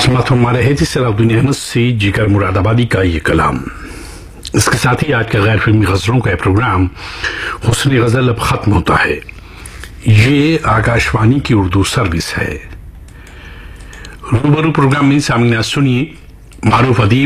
समात हमारे है सलाउद्दीन अहमद से जिगर मुरादाबादी का ये कलाम। इसके साथ ही आज का गैर फिल्मी गजलों का प्रोग्राम हुस्न गजल अब खत्म होता है। ये आकाशवाणी की उर्दू सर्विस है। रूबरू प्रोग्राम में सामने सुनिए मारूफ अदीब